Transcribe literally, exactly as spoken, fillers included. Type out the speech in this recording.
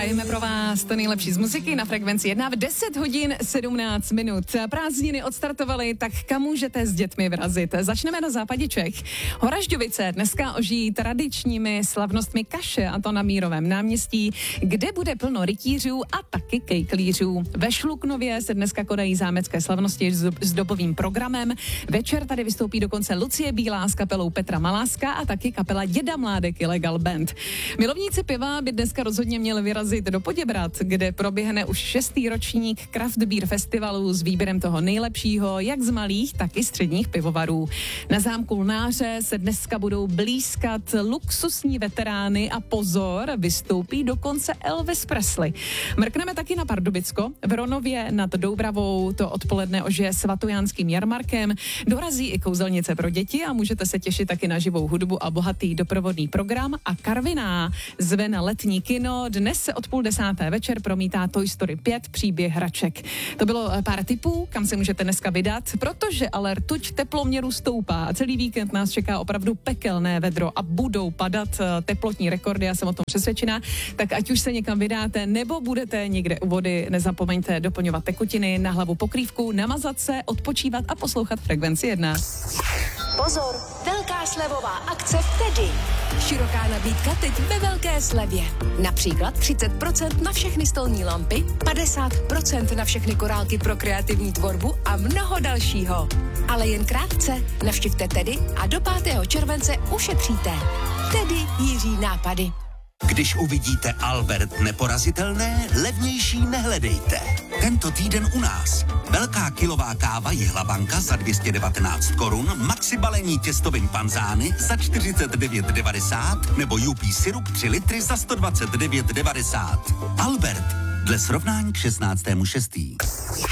Hrajeme pro vás to nejlepší z muziky na Frekvenci jedna v deset hodin sedmnáct minut. Prázdniny odstartovaly, tak kam můžete s dětmi vrazit? Začneme na západě Čech. Horažďovice dneska ožijí tradičními slavnostmi kaše, a to na Mírovém náměstí, kde bude plno rytířů a taky kejklířů. Ve Šluknově se dneska konají zámecké slavnosti s dobovým programem. Večer tady vystoupí dokonce Lucie Bílá s kapelou Petra Maláska a taky kapela Děda Mládek Illegal Band. Milovníci piva by dneska rozhodně měli vyrazit do Poděbrad, kde proběhne už šestý ročník Craft Beer Festivalu s výběrem toho nejlepšího, jak z malých, tak i středních pivovarů. Na zámku Lnáře se dneska budou blízkat luxusní veterány a pozor, vystoupí dokonce Elvis Presley. Mrkneme taky na Pardubicko. V Ronově nad Doubravou to odpoledne ožije svatojánským jarmarkem. Dorazí i kouzelnice pro děti a můžete se těšit taky na živou hudbu a bohatý doprovodný program. A Karviná zve na letní kino. Dnes se od půl desáté večer promítá Toy Story pět příběh hraček. To bylo pár tipů, kam se můžete dneska vydat, protože ale rtuť teploměru stoupá a celý víkend nás čeká opravdu pekelné vedro a budou padat teplotní rekordy, já jsem o tom přesvědčená, tak ať už se někam vydáte nebo budete někde u vody, nezapomeňte doplňovat tekutiny, na hlavu pokrývku, namazat se, odpočívat a poslouchat Frekvenci jedna. Pozor, velká slevová akce Tedy. Široká nabídka teď ve velké slevě. Například třicet procent na všechny stolní lampy, padesát procent na všechny korálky pro kreativní tvorbu a mnoho dalšího. Ale jen krátce, navštivte Tedy a do pátého července ušetříte. Tedy Jiří nápady. Když uvidíte Albert neporazitelné, levnější nehledejte. Tento týden u nás. Velká kilová káva Jihlabanka za dvě stě devatenáct korun, maxi balení těstovin panzány za čtyřicet devět devadesát nebo U P syrup tři litry za sto dvacet devět devadesát. Albert, dle srovnání k šestnáctému šestého